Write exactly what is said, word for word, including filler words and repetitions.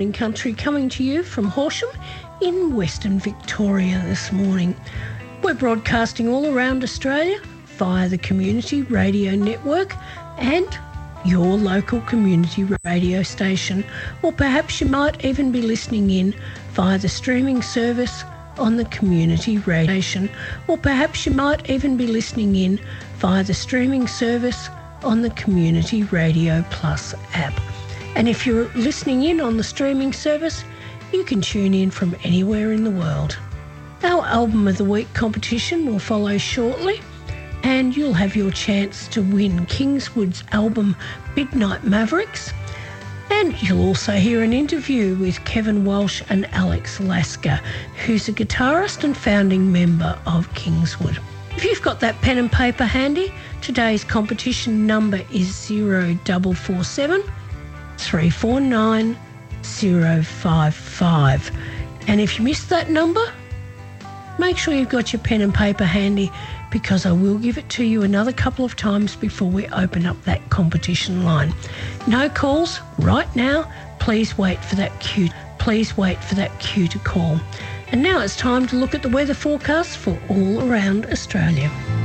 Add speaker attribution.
Speaker 1: In country, coming to you from Horsham in Western Victoria this morning. We're broadcasting all around Australia via the Community Radio Network and your local community radio station, or perhaps you might even be listening in via the streaming service on the Community Radio Station, or perhaps you might even be listening in via the streaming service on the Community Radio Plus app. And if you're listening in on the streaming service, you can tune in from anywhere in the world. Our Album of the Week competition will follow shortly, and you'll have your chance to win Kingswood's album Midnight Mavericks. And you'll also hear an interview with Kevin Walsh and Alex Lasker, who's a guitarist and founding member of Kingswood. If you've got that pen and paper handy, today's competition number is zero four four seven three four nine zero five five. And if you missed that number, make sure you've got your pen and paper handy, because I will give it to you another couple of times before we open up that competition line. No calls right now. Please wait for that cue. Please wait for that cue to call. And now it's time to look at the weather forecast for all around Australia.